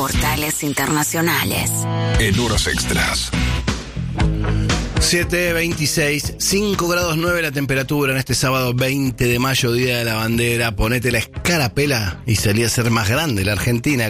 Portales Internacionales. En Horas Extras. 7:26, 5 grados 9 la temperatura en este sábado 20 de mayo, Día de la Bandera. Ponete la escarapela y salí a ser más grande la Argentina.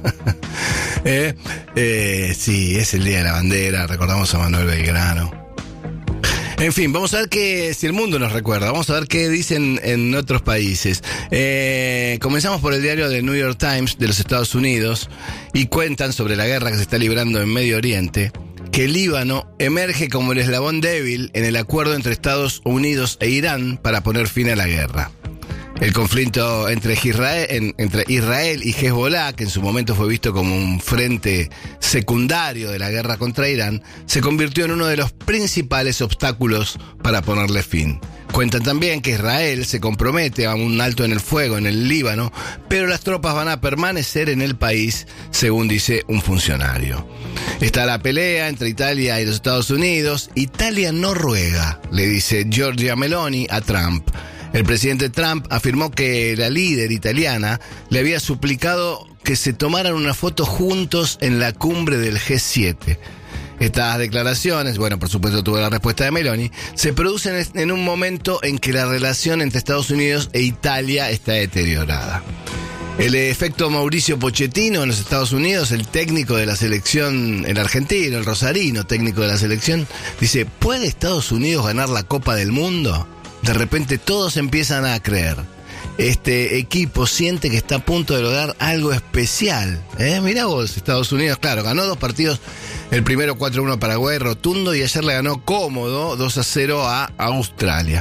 Sí, es el Día de la Bandera, recordamos a Manuel Belgrano. En fin, vamos a ver si el mundo nos recuerda, vamos a ver qué dicen en otros países. Comenzamos por el diario The New York Times de los Estados Unidos y cuentan sobre la guerra que se está librando en Medio Oriente, que el Líbano emerge como el eslabón débil en el acuerdo entre Estados Unidos e Irán para poner fin a la guerra. El conflicto entre Israel y Hezbollah, que en su momento fue visto como un frente secundario de la guerra contra Irán, se convirtió en uno de los principales obstáculos para ponerle fin. Cuentan también que Israel se compromete a un alto en el fuego en el Líbano, pero las tropas van a permanecer en el país, según dice un funcionario. Está la pelea entre Italia y los Estados Unidos. Italia no ruega, le dice Giorgia Meloni a Trump. El presidente Trump afirmó que la líder italiana le había suplicado que se tomaran una foto juntos en la cumbre del G7. Estas declaraciones, bueno, por supuesto tuvo la respuesta de Meloni, se producen en un momento en que la relación entre Estados Unidos e Italia está deteriorada. El efecto Mauricio Pochettino en los Estados Unidos, el técnico de la selección, el argentino, el rosarino técnico de la selección, dice, ¿puede Estados Unidos ganar la Copa del Mundo? De repente todos empiezan a creer. Este equipo siente que está a punto de lograr algo especial. Mirá vos, Estados Unidos, claro, ganó 2 partidos. El primero 4-1 a Paraguay, rotundo, y ayer le ganó cómodo 2-0 a Australia.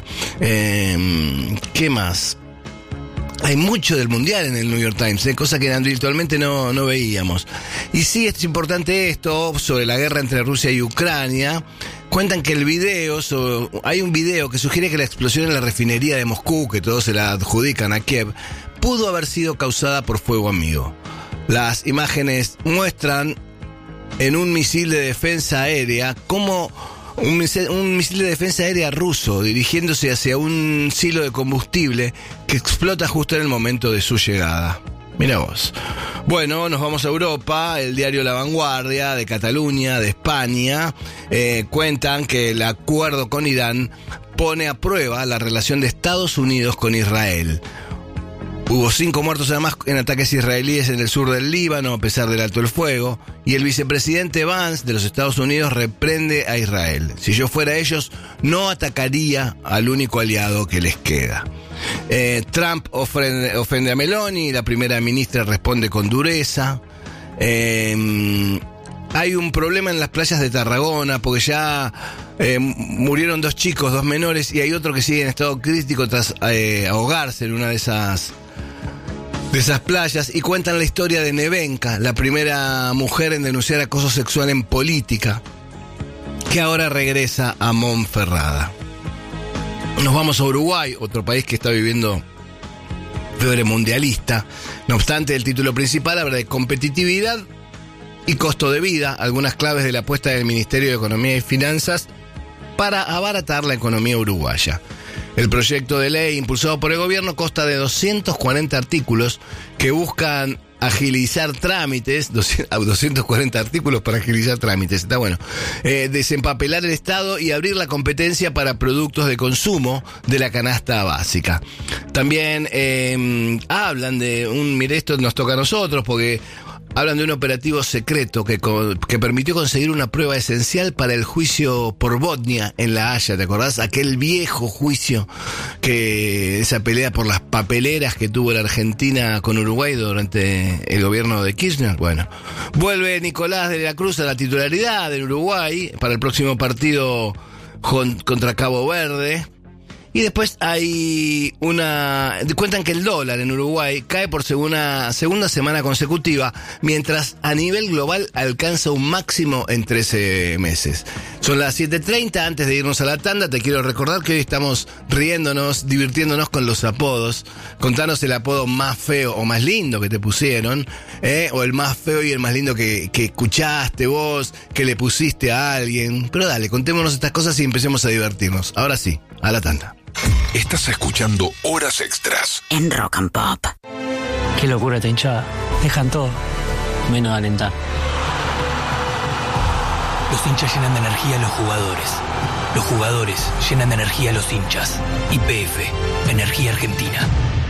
¿Qué más? Hay mucho del Mundial en el New York Times, cosa que habitualmente no veíamos. Y sí, es importante esto sobre la guerra entre Rusia y Ucrania. Cuentan que hay un video que sugiere que la explosión en la refinería de Moscú, que todos se la adjudican a Kiev, pudo haber sido causada por fuego amigo. Las imágenes muestran en un misil de defensa aérea como un misil de defensa aérea ruso dirigiéndose hacia un silo de combustible que explota justo en el momento de su llegada. Mira vos. Bueno, nos vamos a Europa. El diario La Vanguardia de Cataluña, de España, cuentan que el acuerdo con Irán pone a prueba la relación de Estados Unidos con Israel. Hubo 5 muertos además en ataques israelíes en el sur del Líbano, a pesar del alto el fuego, y el vicepresidente Vance de los Estados Unidos reprende a Israel. Si yo fuera ellos, no atacaría al único aliado que les queda. Trump ofende a Meloni, la primera ministra responde con dureza. Hay un problema en las playas de Tarragona porque ya murieron 2 chicos, 2 menores, y hay otro que sigue en estado crítico tras ahogarse en una de esas playas, y cuentan la historia de Nevenka, la primera mujer en denunciar acoso sexual en política, que ahora regresa a Monferrada. Nos vamos a Uruguay, otro país que está viviendo fiebre mundialista. No obstante, el título principal habla de competitividad y costo de vida, algunas claves de la apuesta del Ministerio de Economía y Finanzas para abaratar la economía uruguaya. El proyecto de ley impulsado por el gobierno consta de 240 artículos que buscan agilizar trámites, 240 artículos para agilizar trámites, está bueno, desempapelar el Estado y abrir la competencia para productos de consumo de la canasta básica. También hablan de mire, esto nos toca a nosotros porque hablan de un operativo secreto que permitió conseguir una prueba esencial para el juicio por Botnia en La Haya. ¿Te acordás? Aquel viejo juicio, esa pelea por las papeleras que tuvo la Argentina con Uruguay durante el gobierno de Kirchner. Bueno, vuelve Nicolás de la Cruz a la titularidad del Uruguay para el próximo partido contra Cabo Verde. Y después cuentan que el dólar en Uruguay cae por segunda semana consecutiva, mientras a nivel global alcanza un máximo en 13 meses. Son las 7:30, antes de irnos a la tanda, te quiero recordar que hoy estamos riéndonos, divirtiéndonos con los apodos. Contanos el apodo más feo o más lindo que te pusieron, o el más feo y el más lindo que escuchaste vos, que le pusiste a alguien. Pero dale, contémonos estas cosas y empecemos a divertirnos. Ahora sí, a la tanda. Estás escuchando Horas Extras en Rock and Pop. Qué locura esta hinchada. Dejan todo. menos alentar. Los hinchas llenan de energía a los jugadores. Los jugadores llenan de energía a los hinchas. YPF, Energía Argentina.